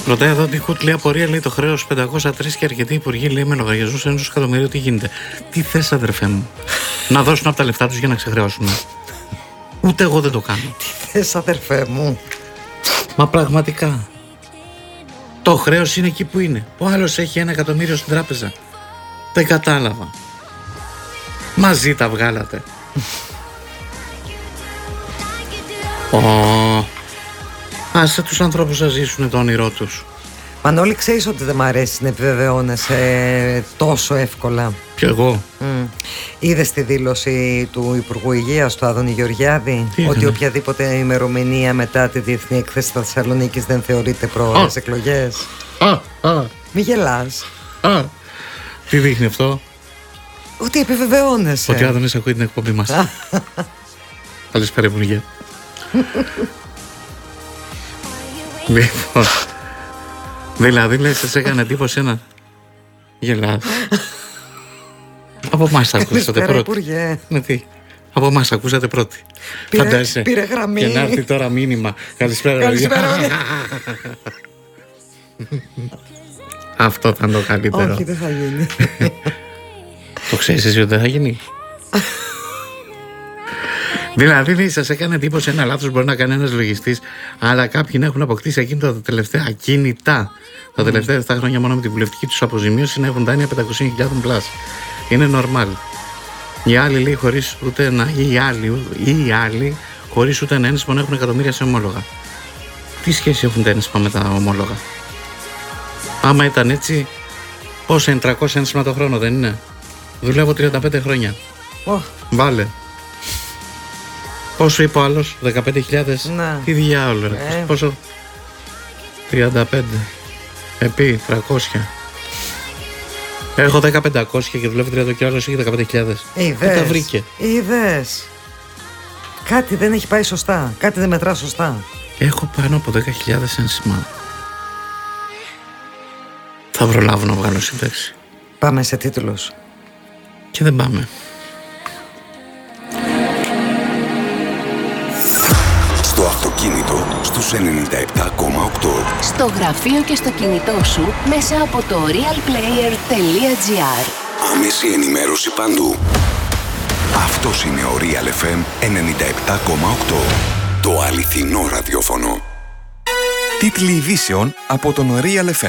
Ρωτάει εδώ τη Χουτ, λέει απορία, λέει το χρέος 503 και αρκετοί υπουργοί, λέει με λογαριασμούς 1 εκατομμύριο, τι γίνεται. Τι θες αδερφέ μου, να δώσουν από τα λεφτά τους για να ξεχρεώσουν? Ούτε εγώ δεν το κάνω. Τι θες αδερφέ μου? Μα πραγματικά το χρέος είναι εκεί που είναι. Ο άλλος έχει 1 εκατομμύριο στην τράπεζα. Δεν κατάλαβα. Μαζί τα βγάλατε. Άσε τους ανθρώπους να ζήσουν το όνειρό τους. Μανώλη, ξέρεις ότι δεν μ' αρέσει να επιβεβαιώνεσαι τόσο εύκολα. Κι εγώ. Είδες τη δήλωση του Υπουργού Υγείας, του Άδωνη Γεωργιάδη, ότι οποιαδήποτε ημερομηνία μετά τη Διεθνή Έκθεση Θεσσαλονίκης δεν θεωρείται πρόορες εκλογές. Μη γελάς. Τι δείχνει αυτό? Ότι επιβεβαιώνεσαι. Ότι ο Άδωνης ακούει την εκπομπή μας. Καλησπέρα Υπουργέ. Λοιπόν, δηλαδή λες, σας έκανε εντύπωση ένα? Γελάς. Από εμάς ακούσατε πρώτοι. Ναι, τι? Από εμάς ακούσατε πρώτοι. Φαντάζεσαι. Πήρε γραμμή. Και να έρθει τώρα μήνυμα. Καλησπέρα. Αυτό ήταν το καλύτερο. Όχι, δεν θα γίνει. Το ξέρεις εσύ ότι δεν θα γίνει? Δηλαδή, σας έκανε εντύπωση ένα λάθος μπορεί να κάνει ένας λογιστής, αλλά κάποιοι να έχουν αποκτήσει εκείνα τα τελευταία ακίνητα. Τα τελευταία 7 χρόνια μόνο με την βουλευτική τους αποζημίωση να έχουν δάνεια 500.000 πλάς. Είναι normal. Οι άλλοι, λέει, χωρίς ούτε ένα, οι άλλοι χωρίς ούτε ένα ένσημα να έχουν εκατομμύρια σε ομόλογα. Τι σχέση έχουν τα ένσημα με τα ομόλογα? Άμα ήταν έτσι, πόσα είναι 300 ένσημα το χρόνο, δεν είναι? Δουλεύω 35 χρόνια. Βάλε. Πόσο είπε ο άλλος? 15.000. Τι διάολο ρε. Πόσο? 35 επί 300. Έχω 1500 και δουλεύω 30 και ο άλλος έχει 15.000. Πού τα βρήκε? Είδες. Κάτι δεν έχει πάει σωστά. Κάτι δεν μετρά σωστά. Έχω πάνω από 10.000 ένσημα. Θα προλάβω να βγάλω σύνταξη. Πάμε σε τίτλους. Και δεν πάμε. Στο αυτοκίνητο στους 97,8. Στο γραφείο και στο κινητό σου μέσα από το realplayer.gr. Άμεση ενημέρωση παντού. Αυτός είναι ο Real FM 97,8. Το αληθινό ραδιόφωνο. Τίτλοι ειδήσεων από τον Real FM.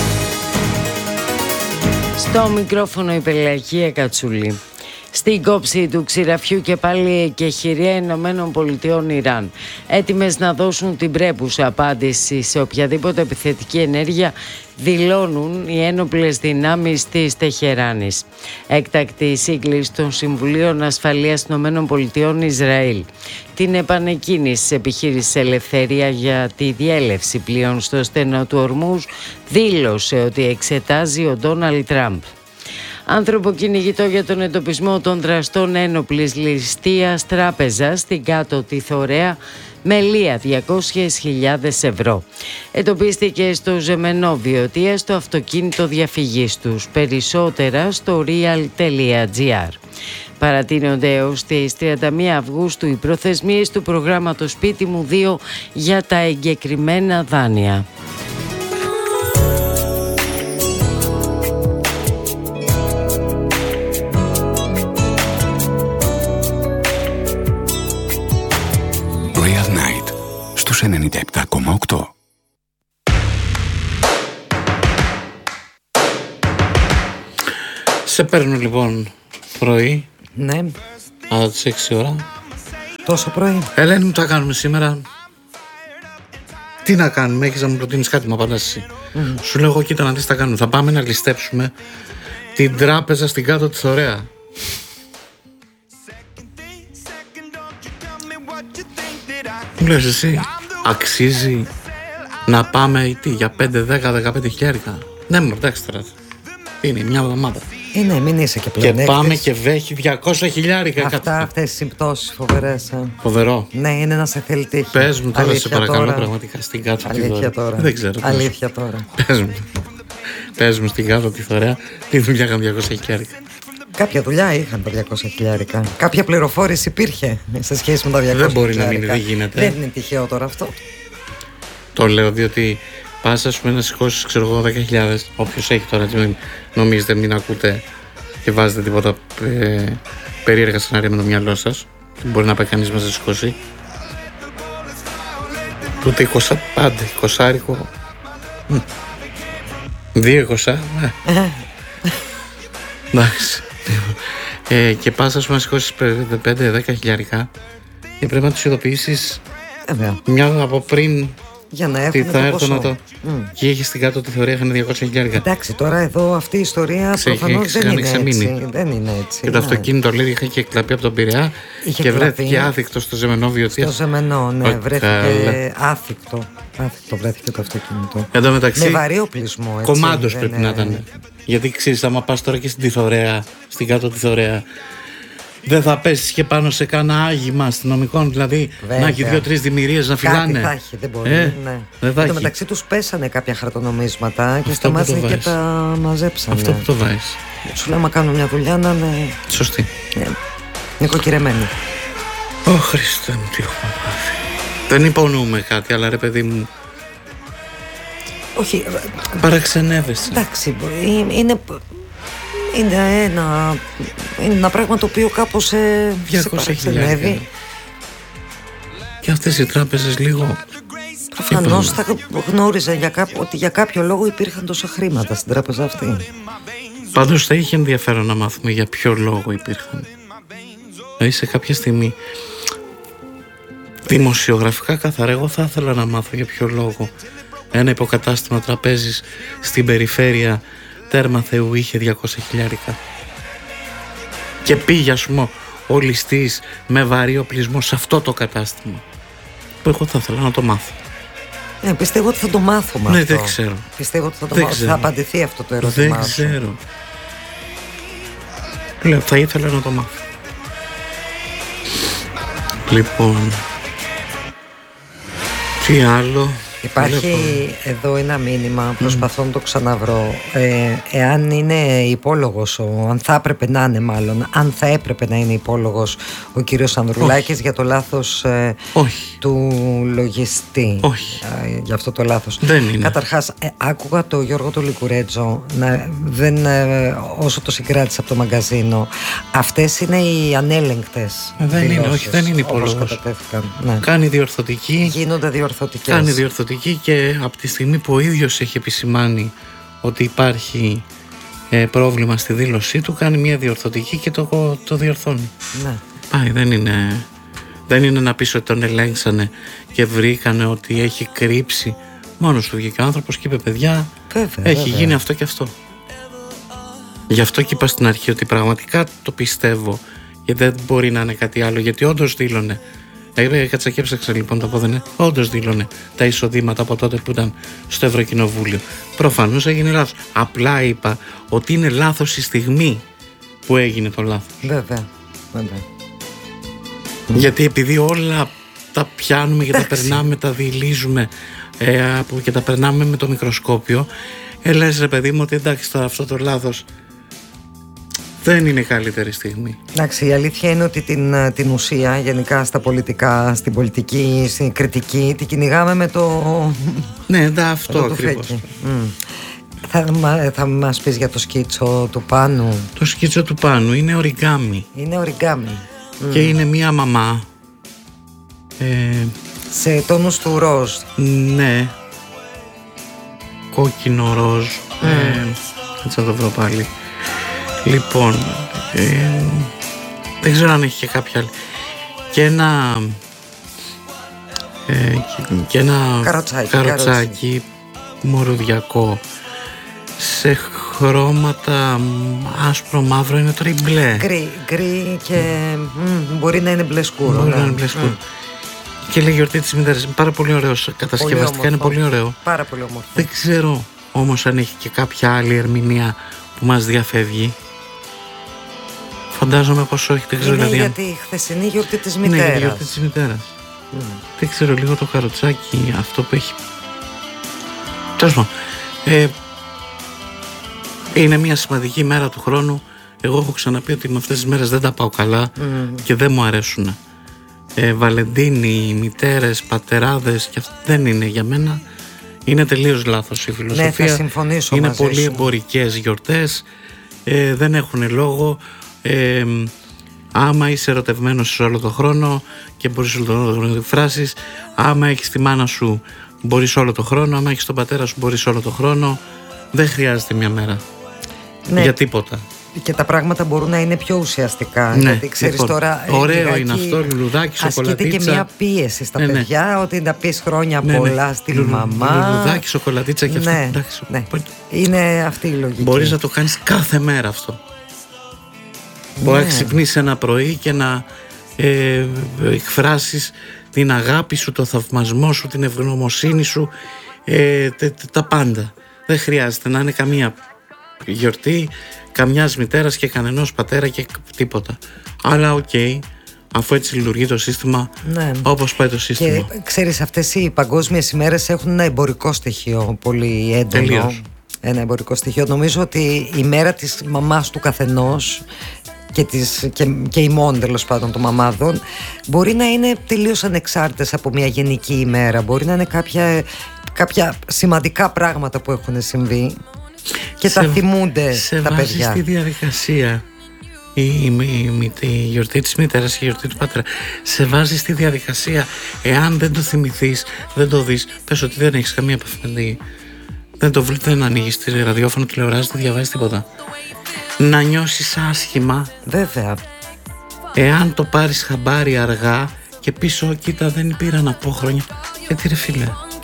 Στο μικρόφωνο η Πελαγία Κατσούλη. Στην κόψη του ξηραφιού και πάλι εκεχηρία Ηνωμένων Πολιτειών Ιράν. Έτοιμες να δώσουν την πρέπουσα απάντηση σε οποιαδήποτε επιθετική ενέργεια, δηλώνουν οι ένοπλες δυνάμεις της Τεχεράνης. Έκτακτη σύγκληση των Συμβουλίων Ασφαλείας Ηνωμένων Πολιτειών Ισραήλ. Την επανεκκίνηση της επιχείρησης Ελευθερία για τη διέλευση πλοίων στο στενό του Ορμούζ δήλωσε ότι εξετάζει ο Ντόναλντ Τραμπ. Άνθρωπο κυνηγητό για τον εντοπισμό των δραστών ένοπλης ληστείας τράπεζας στην κάτω τη Θωρέα με λία 200.000 ευρώ. Εντοπίστηκε στο Ζεμενόβιο στο αυτοκίνητο διαφυγής τους. Περισσότερα στο real.gr. Παρατείνονται έως τις 31 Αυγούστου οι προθεσμίες του προγράμματος Σπίτι μου 2 για τα εγκεκριμένα δάνεια. Real Night στους 97,8. Σε παίρνω λοιπόν πρωί. Ναι. Από τις 6 ώρα. Τόσο πρωί. Ελένη μου, τα κάνουμε σήμερα. Τι να κάνουμε, έχεις να μου προτείνεις κάτι, μου απαντάς εσύ. Σου λέω εγώ, κοίτα να δεις τι θα κάνουμε. Θα πάμε να ληστέψουμε την τράπεζα στην κάτω τη Θωρέα. Μου λες εσύ, αξίζει να πάμε για 5, 10, 15 χιλιάρικα? Ναι μου, εντάξει τώρα. Είναι μια εβδομάδα. Είναι, μην είσαι και πλέον. Και πάμε και βέχει 200 χιλιάρικα. Αυτές οι συμπτώσεις φοβερές. Φοβερό. Ναι, είναι να σε θέλει τύχη. Πες μου τώρα, σε παρακαλώ, πραγματικά στην κάτω τη Θωρέα. Τώρα. Δεν ξέρω. Αλήθεια τώρα. Πες μου στην κάτω τη Θωρέα, τι δουλειά είχαν 200 χιλιάρικα? Κάποια δουλειά είχαν τα 200 χιλιάρικα. Κάποια πληροφόρηση υπήρχε σε σχέση με τα 200 χιλιάρικα. Δεν μπορεί να μείνει, δεν γίνεται. Δεν είναι τυχαίο τώρα αυτό. Το λέω διότι πας ας πούμε να σηκώσεις, ξέρω εγώ, 10.000. Όποιος έχει τώρα, νομίζετε, μην ακούτε και βάζετε τίποτα περίεργα σενάρια με το μυαλό σας. Μπορεί να πάει κανείς μας να σηκώσει. Ούτε 20 πάντα, 20άρικο. 2-20. Εντάξει. Και πας ας πούμε να σηκώσεις 5-10 χιλιάρικα και πρέπει να τους ειδοποιήσεις μια από πριν. Για να έχουν θα έρθω να το. Και είχε στην κάτω τη θεωρία, είχαν 200 χιλιάρικα. Εντάξει, τώρα εδώ αυτή η ιστορία προφανώς δεν είναι έτσι. Δεν είναι έτσι. Και το αυτοκίνητο, λέει, είχε και εκλαπεί από τον Πειραιά και βρέθηκε άθικτο στο Ζεμενόβιο. Στο Ζεμενό, ναι, βρέθηκε άθικτο. Άθικτο βρέθηκε το αυτοκίνητο. Εδώ μεταξύ. Με βαρύ οπλισμό. Κομμάντος πρέπει να ήταν. Γιατί ξέρεις, άμα πας τώρα και στην Τιθωρέα, στην κάτω Τιθωρέα, δεν θα πέσεις και πάνω σε κάνα άγημα αστυνομικών, δηλαδή βέβαια. Να έχει 2-3 δημιουργίες να φυλάνε. Κάτι θα έχει, δεν μπορεί. Ναι. Δεν θα έχει. Μεταξύ τους πέσανε κάποια χαρτονομίσματα και σταμάτησαν και τα μαζέψανε. Αυτό που το βάζεις. Σου λέω, άμα κάνουν μια δουλειά να είναι. Σωστή. Νοικοκυρεμένη. Ω Χριστέ μου, τι έχουμε πάθει. Δεν υπονοούμε κάτι, αλλά ρε παιδί μου. Όχι. Παραξενεύεσαι. Εντάξει, είναι ένα πράγμα το οποίο κάπως σε παραξενεύει. Και αυτές οι τράπεζες λίγο. Προφανώς θα γνώριζαν ότι για κάποιο λόγο υπήρχαν τόσα χρήματα στην τράπεζα αυτή. Πάντως θα είχε ενδιαφέρον να μάθουμε για ποιο λόγο υπήρχαν. Δηλαδή σε κάποια στιγμή δημοσιογραφικά καθαρά, εγώ θα ήθελα να μάθω για ποιο λόγο ένα υποκατάστημα τραπέζης στην περιφέρεια τέρμα Θεού είχε 200 χιλιάρικα και πήγε ας πούμε ο ληστής με βαρύ οπλισμό σε αυτό το κατάστημα που εγώ θα ήθελα να το μάθω. Πιστεύω ότι θα το μάθουμε. Ναι, αυτό. δεν ξέρω. Πιστεύω ότι θα απαντηθεί αυτό το ερώτημα. Δεν ξέρω. Λέω, θα ήθελα να το μάθω. Λοιπόν, τι άλλο. Υπάρχει εδώ ένα μήνυμα, προσπαθώ να το ξαναβρω. Εάν είναι υπόλογος, αν θα έπρεπε να είναι μάλλον, αν θα έπρεπε να είναι υπόλογος ο κύριος Ανδρουλάκης για το λάθος του λογιστή. Όχι. Για αυτό το λάθος. Δεν είναι. Καταρχάς, άκουγα το Γιώργο το Λικουρέτζο, όσο το συγκράτησε από το μαγκαζίνο, αυτές είναι οι ανέλεγκτες δεν είναι, όχι, δεν είναι υπόλογος. Ναι. Κάνει διορθωτική. Γίνονται διορθωτικές. Κάνει διορθωτική και από τη στιγμή που ο ίδιος έχει επισημάνει ότι υπάρχει πρόβλημα στη δήλωσή του, κάνει μια διορθωτική και το διορθώνει. Ναι. Πάει, δεν είναι να πεις ότι τον ελέγξανε και βρήκανε ότι έχει κρύψει. Μόνος του βγήκε ο άνθρωπος και είπε, παιδιά, έχει γίνει αυτό και αυτό. Γι' αυτό και είπα στην αρχή ότι πραγματικά το πιστεύω και δεν μπορεί να είναι κάτι άλλο, γιατί όντως δήλωνε. Κάτσα και έψαξα λοιπόν το πόδι, όντως δήλωνε τα εισοδήματα από τότε που ήταν στο Ευρωκοινοβούλιο. Προφανώς έγινε λάθος. Απλά είπα ότι είναι λάθος η στιγμή που έγινε το λάθος. Βέβαια. Γιατί επειδή όλα τα πιάνουμε και τα περνάμε, τα διηλίζουμε και τα περνάμε με το μικροσκόπιο, λες ρε παιδί μου ότι εντάξει τώρα αυτό το λάθος δεν είναι η καλύτερη στιγμή. Εντάξει, η αλήθεια είναι ότι την ουσία γενικά στα πολιτικά, στην πολιτική, στην κριτική την κυνηγάμε με το. Ναι, αυτό ακριβώς. Θα μας πεις για το σκίτσο του Πάνου. Το σκίτσο του Πάνου είναι οριγκάμι. Είναι οριγκάμι. Και είναι μία μαμά. Σε τόνους του ροζ. Ναι. Κόκκινο ροζ. Έτσι θα το βρω πάλι. Λοιπόν, δεν ξέρω αν έχει και κάποια άλλη. Και ένα καροτσάκι μορουδιακό σε χρώματα άσπρο μαύρο, είναι τώρα μπλε. Γκρι και μπορεί να είναι μπλε σκούρο. Μπορεί να είναι μπλε σκούρο. Και λέει γιορτή της μητέρας. Είναι πάρα πολύ ωραίο. Κατασκευαστικά είναι πολύ ωραίο. Πάρα πολύ όμορφο. Δεν ξέρω όμως αν έχει και κάποια άλλη ερμηνεία που μας διαφεύγει. Φαντάζομαι πως όχι, δεν ξέρω. Είναι για τη χθεσινή γιορτή της μητέρας. Ναι, για τη γιορτή της μητέρας. Δεν ξέρω λίγο το καροτσάκι αυτό που έχει. Τέλος πάντων, είναι μια σημαντική μέρα του χρόνου. Εγώ έχω ξαναπεί ότι με αυτές τις μέρες δεν τα πάω καλά και δεν μου αρέσουν. Βαλεντίνοι, μητέρες, πατεράδες, και αυτό δεν είναι για μένα. Είναι τελείως λάθος η φιλοσοφία. Ναι, θα συμφωνήσω είναι μαζί πολύ σου. εμπορικές γιορτές, δεν έχουν λόγο. Άμα είσαι ερωτευμένος όλο τον χρόνο και μπορείς όλο τον χρόνο να εκφράσεις, άμα έχεις τη μάνα σου μπορείς όλο τον χρόνο, άμα έχεις τον πατέρα σου μπορείς όλο τον χρόνο, δεν χρειάζεται μια μέρα για τίποτα. Και τα πράγματα μπορούν να είναι πιο ουσιαστικά. Ναι, γιατί ξέρεις λοιπόν, τώρα. ωραίο είναι αυτό, λουλουδάκι, σοκολατίτσα. Ασκείται και μια πίεση στα παιδιά ότι να πεις χρόνια πολλά στη μαμά. Λουλουδάκι, σοκολατίτσα και αυτό. Ναι, ναι. Είναι αυτή η λογική. Μπορείς να το κάνεις κάθε μέρα αυτό. Μπορεί να ξυπνήσεις ένα πρωί και να εκφράσεις την αγάπη σου, το θαυμασμό σου, την ευγνωμοσύνη σου, τα πάντα. Δεν χρειάζεται να είναι καμία γιορτή καμιάς μητέρας και κανενός πατέρα και τίποτα. Αλλά οκ, αφού έτσι λειτουργεί το σύστημα, όπως πάει το σύστημα. Και ξέρεις, αυτές οι παγκόσμιες ημέρες έχουν ένα εμπορικό στοιχείο πολύ έντονο. Τελείως. Ένα εμπορικό στοιχείο. Νομίζω ότι η μέρα της μαμάς του καθενός και ημών τέλος πάντων των μαμάδων μπορεί να είναι τελείως ανεξάρτητες από μια γενική ημέρα. Μπορεί να είναι κάποια σημαντικά πράγματα που έχουν συμβεί και τα θυμούνται τα παιδιά. Σε βάζει στη διαδικασία η γιορτή της μητέρας και η γιορτή του πατέρα. Σε βάζει στη διαδικασία. Εάν δεν το θυμηθείς, δεν το δεις, πες ότι δεν έχεις καμία επαφή. Δεν ανοίγεις τη ραδιόφωνο, τηλεοράση, δεν διαβάζεις τίποτα. Να νιώσεις άσχημα. Βέβαια. Εάν το πάρεις χαμπάρι αργά και πίσω, κοίτα, δεν πήρα να πω χρόνια. Γιατί ρε φίλε,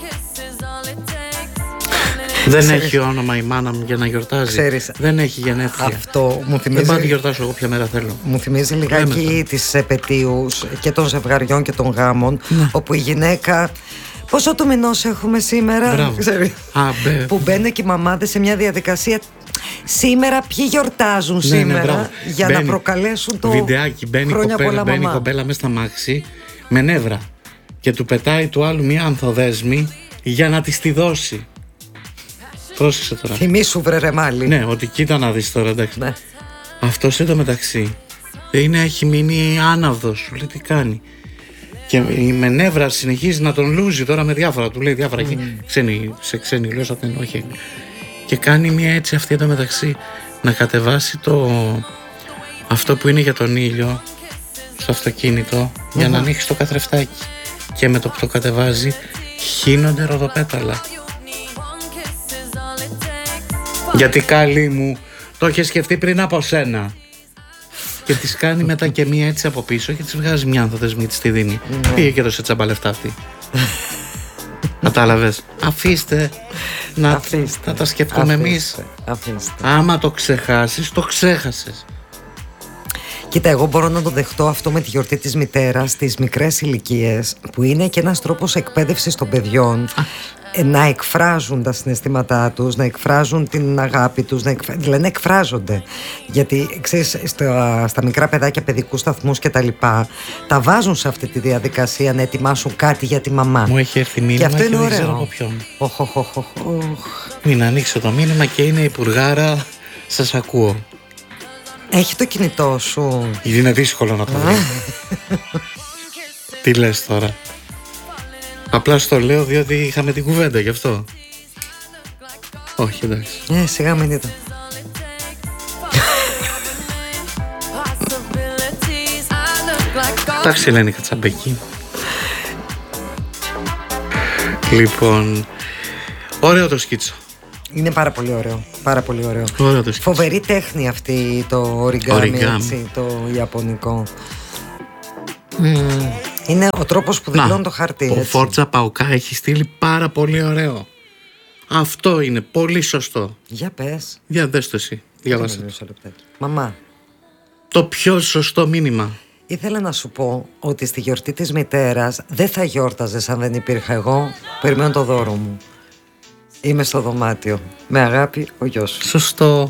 δεν έχει όνομα η μάνα μου για να γιορτάζει. Ξέρεις, δεν έχει γενέθλια. Αυτό μου θυμίζει. Δεν πάω να γιορτάσω εγώ ποια μέρα θέλω. Μου θυμίζει λιγάκι τις επετείους και των ζευγαριών και των γάμων, όπου η γυναίκα. Πόσο του μηνός έχουμε σήμερα, που μπαίνουν και οι μαμάδες σε μια διαδικασία. Σήμερα ποιοι γιορτάζουν σήμερα, για να προκαλέσουν το βιντεάκι. Μπαίνει η κοπέλα μέσα στα μάξι με νεύρα και του πετάει του άλλου μια ανθοδέσμη για να της τη δώσει. Πρόσεξε τώρα. Θυμήσου βρε ρεμάλι. Ναι, ότι κοίτα να δεις τώρα, εντάξει. Ναι. Αυτός έχει μείνει άναυδος. Σου λέει τι κάνει. Και με νεύρα συνεχίζει να τον λούζει τώρα με διάφορα. Του λέει διάφορα σε ξένη γλώσσα, όχι. Και κάνει μια έτσι αυτή εδώ μεταξύ να κατεβάσει αυτό που είναι για τον ήλιο στο αυτοκίνητο για να ανοίξει το καθρεφτάκι. Και με το που το κατεβάζει χύνονται ροδοπέταλα. Γιατί καλή μου, το είχε σκεφτεί πριν από σένα. Και της κάνει μετά και μία έτσι από πίσω και της βγάζει μια ανθοδεσμή, της τη δίνει. Πήγε και έδωσε τσάμπα λεφτά αυτή. Κατάλαβες. Αφήστε να τα σκεφτούμε εμείς. Άμα το ξεχάσεις, το ξέχασες. Κοίτα, εγώ μπορώ να το δεχτώ αυτό με τη γιορτή της μητέρας στις μικρές ηλικίες, που είναι και ένας τρόπος εκπαίδευσης των παιδιών να εκφράζουν τα συναισθήματά τους, να εκφράζουν την αγάπη τους, δηλαδή να εκφράζονται. Γιατί ξέρεις, στα μικρά παιδάκια, παιδικούς σταθμούς και τα λοιπά, τα βάζουν σε αυτή τη διαδικασία να ετοιμάσουν κάτι για τη μαμά. Μου έχει έρθει μήνυμα και δεν ξέρω από ποιον. Μην ανοίξω το μήνυμα και είναι η Υπουργάρα, σας ακούω. Έχει το κινητό σου. Είναι δύσκολο να το βρω. Τι λες τώρα? Απλά στο λέω διότι είχαμε την κουβέντα γι' αυτό. Όχι, εντάξει. Σιγά μην ήταν. Εντάξει, Ελένη Κατσαμπέκη. Λοιπόν, ωραίο το σκίτσο. Είναι πάρα πολύ ωραίο. Πάρα πολύ ωραίο. Φοβερή τέχνη αυτή το origami, έτσι, το ιαπωνικό. Είναι ο τρόπος που δηλώνει το χαρτί. Ο Φόρτσα Παουκά έχει στείλει πάρα πολύ ωραίο. Αυτό είναι πολύ σωστό. Για πες. Για δες το εσύ. Διάβασε. Μαμά. Το πιο σωστό μήνυμα. Ήθελα να σου πω ότι στη γιορτή της μητέρας δεν θα γιόρταζες αν δεν υπήρχα εγώ. Περιμένω το δώρο μου. Είμαι στο δωμάτιο. Με αγάπη, ο γιος σου. Σωστό.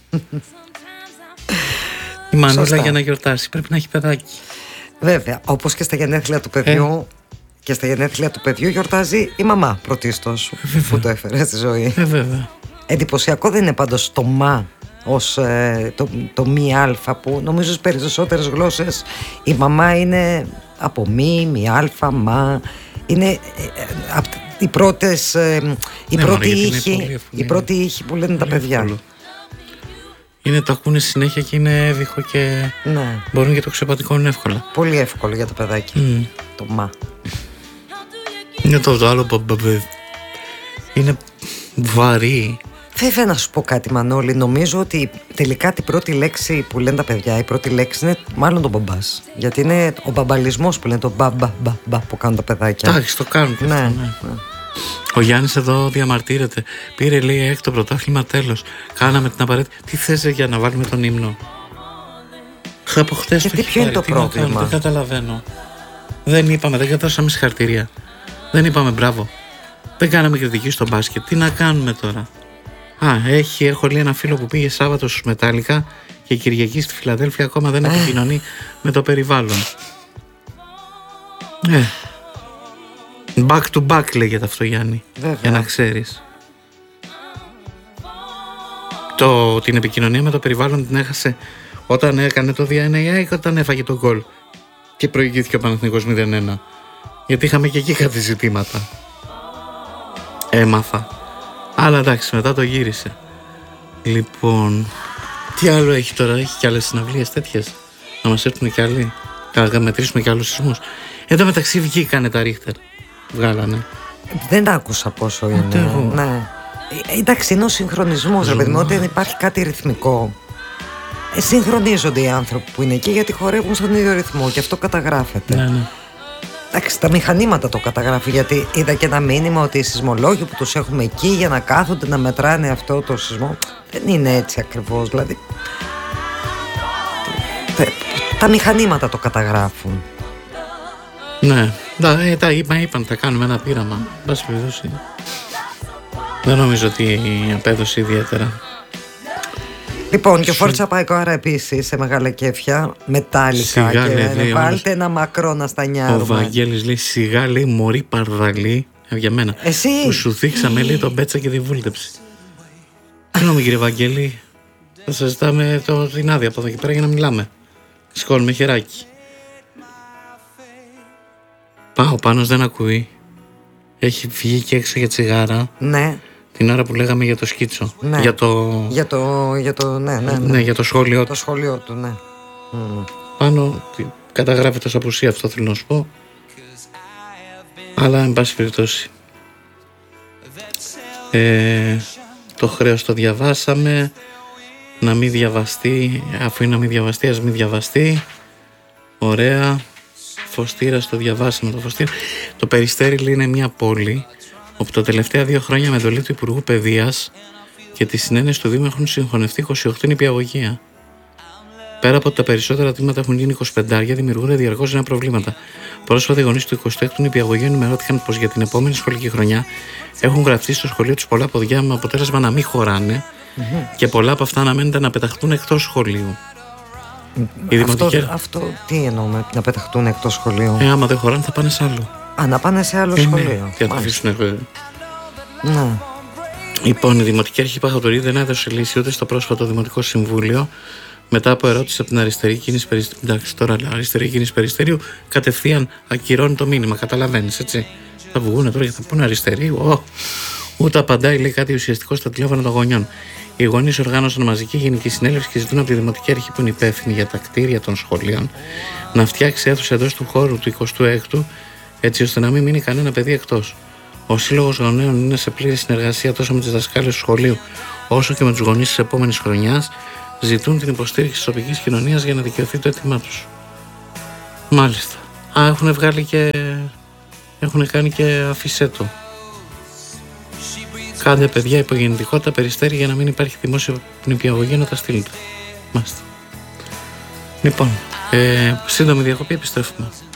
Η μανούλα για να γιορτάσει πρέπει να έχει παιδάκι. Βέβαια, όπως και στα γενέθλια του παιδιού. Και στα γενέθλια του παιδιού γιορτάζει η μαμά πρωτίστως που το έφερε στη ζωή. Βέβαια. Εντυπωσιακό δεν είναι πάντως το μα ως το μη αλφα, που νομίζω στις περισσότερες γλώσσες η μαμά είναι από μη αλφα, μα. Είναι οι πρώτοι ήχοι που λένε τα παιδιά. Εύκολο. Είναι το ακούνε συνέχεια και είναι έβυχο και μπορούν και το ξεπατικώνουν εύκολα. Πολύ εύκολο για το παιδάκι. Το μα. Είναι το άλλο είναι βαρύ. Βέβαια να σου πω κάτι, Μανώλη. Νομίζω ότι τελικά την πρώτη λέξη που λένε τα παιδιά, η πρώτη λέξη είναι μάλλον το μπαμπάς. Γιατί είναι ο μπαμπαλισμός που λένε το μπα που κάνουν τα παιδάκια. Εντάξει, το κάνουν. Ναι. Ο Γιάννης εδώ διαμαρτύρεται. Πήρε, λέει, έκτο πρωτάθλημα, τέλος. Κάναμε την απαραίτητη. Τι θες για να βάλουμε τον ύμνο? Από χτες το ποιο είναι το πρόβλημα? Δεν καταλαβαίνω. Δεν είπαμε, δεν κατάσαμε συγχαρητήρια. Δεν είπαμε μπράβο. Δεν κάναμε κριτική στο μπάσκετ. Τι να κάνουμε τώρα? Έχω λέει ένα φίλο που πήγε Σάββατο στους Μετάλλικα και Κυριακή στη Φιλαδέλφια ακόμα δεν επικοινωνεί με το περιβάλλον. Back to back λέγεται αυτό, Γιάννη. Βέβαια. Για να ξέρεις. Την επικοινωνία με το περιβάλλον την έχασε όταν έκανε το DNA και όταν έφαγε το γκολ και προηγήθηκε ο Παναθηναϊκός 0-1. Γιατί είχαμε και εκεί κάτι ζητήματα. Έμαθα. Αλλά εντάξει, μετά το γύρισε. Λοιπόν, τι άλλο έχει τώρα? Έχει κι άλλες συναυλίες τέτοιες? Να μας έρθουν κι άλλοι? Να μετρήσουμε κι άλλους σεισμούς? Εν τω μεταξύ βγήκανε τα Ρίχτερ. Βγάλανε. Δεν άκουσα πόσο είναι. Ναι. Εντάξει, είναι ο συγχρονισμός, ρε παιδί μου. Όταν υπάρχει κάτι ρυθμικό, συγχρονίζονται οι άνθρωποι που είναι εκεί, γιατί χορεύουν στον ίδιο ρυθμό και αυτό καταγράφεται. Ναι. Εντάξει, τα μηχανήματα το καταγράφει, γιατί είδα και ένα μήνυμα ότι οι σεισμολόγοι που τους έχουμε εκεί για να κάθονται να μετράνε αυτό το σεισμό, δεν είναι έτσι ακριβώς. Δηλαδή τα μηχανήματα το καταγράφουν. Ναι, είπαν θα κάνουμε ένα πείραμα. Μπας περιπτώσει. Δεν νομίζω ότι απέδωσε ιδιαίτερα. Λοιπόν, και ο Φόρτσα Παϊκόαρα επίσης σε Μεγάλα Κέφια, Μετάλλικα. Και βάλτε ένα μακρό να στα νιάρουμε. Ο Βαγγέλης λέει σιγά, λέει, μωρή παρδαλή. Για μένα. Εσύ. Που σου δείξαμε, λέει, τον Μπέτσα και τη βούλτεψη. Συγγνώμη, κύριε Βαγγέλη. Θα σας ζητάμε την άδεια από εδώ και πέρα για να μιλάμε. Σηκώνουμε χεράκι. Ο Πάνος δεν ακούει. Έχει φύγει και έξω για τσιγάρα. Ναι. Την ώρα που λέγαμε για το σκίτσο. Ναι. Για το σχόλιο. Το σχόλιο του, ναι. Πάνω καταγράφεται ως απουσία, αυτό θέλω να σου πω. Αλλά εν πάση περιπτώσει. Το χρέος το διαβάσαμε. Να μην διαβαστεί. Αφού είναι να μην διαβαστεί, ας μην διαβαστεί. Ωραία. Φωστήρας το διαβάσαμε, το Φωστήρα. Το Περιστέρι λέει είναι μια πόλη όπου τα τελευταία 2 χρόνια με εντολή του Υπουργού Παιδείας και τη συνένεση του Δήμου έχουν συγχωνευτεί 28 νηπιαγωγεία. Πέρα από ότι τα περισσότερα τμήματα έχουν γίνει 25, δημιουργούνται διαρκώς νέα προβλήματα. Πρόσφατα οι γονείς του 26ου νηπιαγωγείου ενημερώθηκαν πως για την επόμενη σχολική χρονιά έχουν γραφτεί στο σχολείο τους πολλά ποδιά με αποτέλεσμα να μην χωράνε και πολλά από αυτά αναμένεται να πεταχτούν εκτός σχολείου. Αυτό τι εννοούμε, να πεταχτούν εκτός σχολείου? Άμα δεν χωράνε θα πάνε σε άλλο. Να πάνε σε άλλο σχολείο. Και θα τα αφήσουν. Ναι. Λοιπόν, η Δημοτική Αρχή Παχατουρίου δεν έδωσε λύση ούτε στο πρόσφατο Δημοτικό Συμβούλιο μετά από ερώτηση από την αριστερή κίνηση Περιστέριου. Εντάξει, τώρα αριστερή κίνηση Περιστέριου κατευθείαν ακυρώνει το μήνυμα. Καταλαβαίνεις, έτσι. Θα βγουν τώρα και θα πούνε αριστερή. Ούτε απαντάει, λέει, κάτι ουσιαστικό στα τηλέφωνα των γονιών. Οι γονείς οργάνωσαν μαζική γενική συνέλευση και ζητούν από τη Δημοτική Αρχή που είναι υπεύθυνη για τα κτίρια των σχολείων να φτιάξει αίθουσα εντός του χώρου του 26ου, έτσι ώστε να μην μείνει κανένα παιδί εκτός. Ο Σύλλογος Γονέων είναι σε πλήρη συνεργασία τόσο με τις δασκάλες του σχολείου όσο και με τους γονείς της επόμενης χρονιάς. Ζητούν την υποστήριξη της τοπικής κοινωνίας για να δικαιωθεί το αίτημά τους. Μάλιστα. Έχουν κάνει και αφισέτο. Κάντε παιδιά υπογεννητικότητα Περιστέρι για να μην υπάρχει δημόσια νηπιαγωγία, να τα στείλετε. Μάλιστα. Λοιπόν, σύντομη διακοπή, επιστρέφουμε.